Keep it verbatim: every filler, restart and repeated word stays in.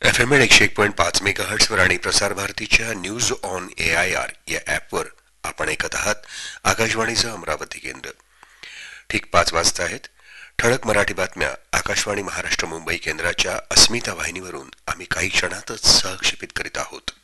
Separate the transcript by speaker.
Speaker 1: F M एकशे एक point पाच मेगाहर्ट्झवर आणि प्रसार भारतीच्या news on A I R या ॲपवर आपण ऐकत आहात आकाशवाणीचं अमरावती केंद्र. ठीक पाच वाजता आहेत. ठळक मराठी बातम्या आकाशवाणी महाराष्ट्र मुंबई केंद्राच्या अस्मिता वाहिनीवरून आम्ही काही क्षणातच सहक्षेपित करीत आहोत.